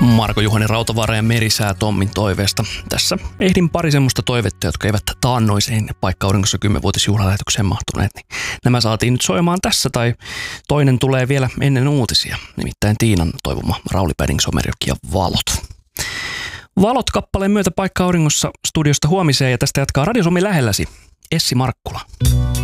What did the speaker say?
Marko Juhani Rautavaara ja Merisää Tommin toiveesta. Tässä ehdin pari semmoista toivetta, jotka eivät taannoiseen Paikka-auringossa 10-vuotisjuhlalähetykseen mahtuneet. Niin nämä saatiin nyt soimaan tässä, tai toinen tulee vielä ennen uutisia. Nimittäin Tiinan toivoma Rauli Päding-Somerjoki ja Valot. Valot-kappaleen myötä Paikka-auringossa studiosta huomiseen, ja tästä jatkaa Radio Suomi lähelläsi Essi Markkula.